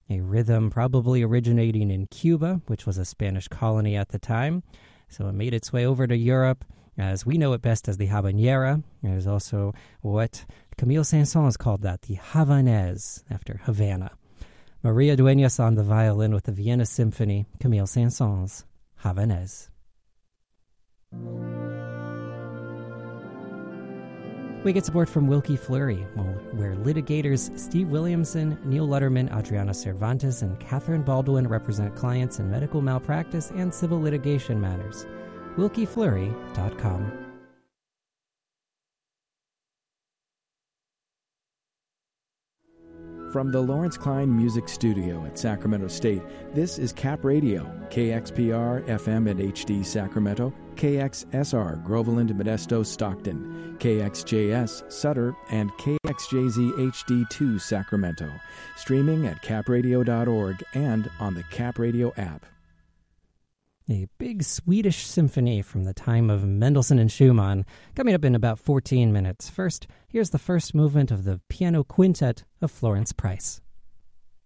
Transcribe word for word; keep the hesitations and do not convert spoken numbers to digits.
a rhythm probably originating in Cuba, which was a Spanish colony at the time. So it made its way over to Europe, as we know it best as the habanera. There's also what Camille Saint-Saëns called that, the Havanaise, after Havana. Maria Dueñas on the violin with the Vienna Symphony, Camille Saint-Saëns, Havanaise. We get support from Wilkie Fleury, where litigators Steve Williamson, Neil Lutterman, Adriana Cervantes, and Catherine Baldwin represent clients in medical malpractice and civil litigation matters. wilkie fleury dot com. From the Lawrence Klein Music Studio at Sacramento State, this is Cap Radio, K X P R F M and H D Sacramento, K X S R Groveland, Modesto, Stockton, K X J S Sutter, and K X J Z H D two Sacramento. Streaming at cap radio dot org and on the Cap Radio app. A big Swedish symphony from the time of Mendelssohn and Schumann, coming up in about fourteen minutes. First, here's the first movement of the piano quintet of Florence Price.